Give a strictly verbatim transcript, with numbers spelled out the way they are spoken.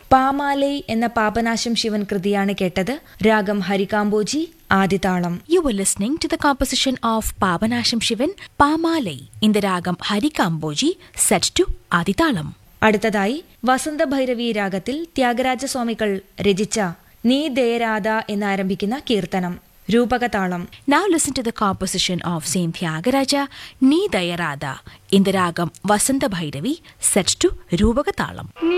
പാമാലൈ എന്ന പാപനാശം ശിവൻ കൃതിയാണ് കേട്ടത്. രാഗം Harikambhoji, ആദിതാളം. You were listening to the composition of Pavanasham Shivan, Pamalai, in the ragam Harikamboji, set to Adithalam. അടുത്തതായി വസന്തഭൈരവി രാഗത്തിൽ ത്യാഗരാജസ്വാമികൾ രചിച്ച നീ ദയരാധ എന്നാരംഭിക്കുന്ന കീർത്തനം, രൂപകതാളം. Now listen to the composition of Saint Tyagaraja, Nee Dayarada, in the ragam Vasanta Bhairavi, set to Rupakatalam.